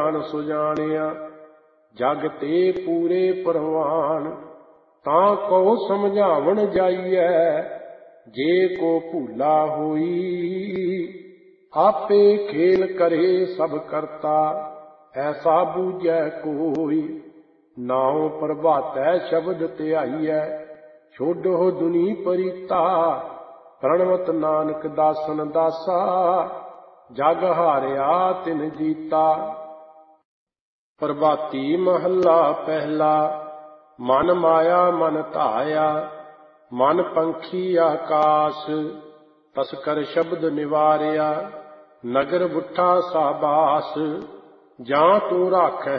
ਗਿਆਨ ਸੁਜਾਣਿਆ। ਜਗ ਤੇ ਪੂਰੇ ਪ੍ਰਵਾਨ ਤਾਂ ਕਉ ਸਮਝਾਵਣ ਜਾਈਐ। ਜੇ ਕੋ ਭੂਲਾ ਹੋਈ ਆਪੇ ਖੇਲ ਕਰੇ ਸਭ ਕਰਤਾ। ਐਸਾ ਬੂਝੈ ਕੋਈ ਨਾਉ ਪ੍ਰਭਾਤੈ ਸ਼ਬਦ ਧਿਆਈਐ। ਛੋਡੋ ਦੁਨੀ ਪਰੀਤਾ ਪ੍ਰਣਵਤ ਨਾਨਕ ਦਾਸਨ ਦਾਸਾ। ਜਗ ਹਾਰਿਆ ਤਿਨ ਜੀਤਾ। ਪ੍ਰਭਾਤੀ ਮਹੱਲਾ ਪਹਿਲਾ। ਮਨ ਮਾਇਆ ਮਨ ਧਾਇਆ ਮਨ ਪੰਖੀ ਆਕਾਸ। ਤਸਕਰ ਸ਼ਬਦ ਨਿਵਾਰਿਆ ਨਗਰ ਬੁੱਠਾ ਸਾਬਾਸ। ਜਾਂ ਤੂੰ ਰਾਖੈ